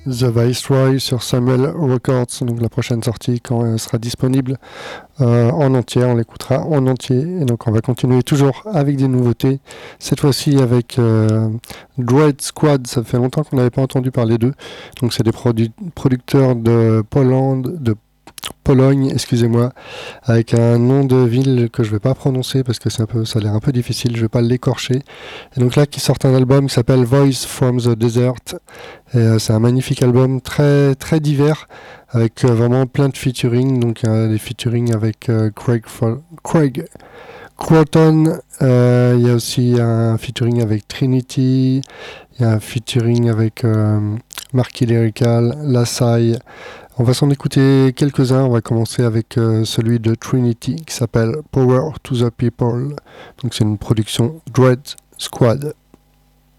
The Viceroy sur Samuel Records, donc la prochaine sortie quand elle sera disponible en entier, on l'écoutera en entier. Et donc on va continuer toujours avec des nouveautés, cette fois-ci avec Dread Squad. Ça fait longtemps qu'on n'avait pas entendu parler d'eux, donc c'est des producteurs de Pologne, excusez-moi, avec un nom de ville que je vais pas prononcer parce que ça a l'air un peu difficile, je vais pas l'écorcher. Et donc là, qui sort un album qui s'appelle Voice from the Desert. Et c'est un magnifique album très très divers avec vraiment plein de featuring. Donc des featuring avec Craig Crowton. Il y a aussi un featuring avec Trinity. Il y a un featuring avec Marky Lyrical, Lasai. On va s'en écouter quelques-uns. On va commencer avec celui de Trinity qui s'appelle Power to the People. Donc c'est une production Dread Squad.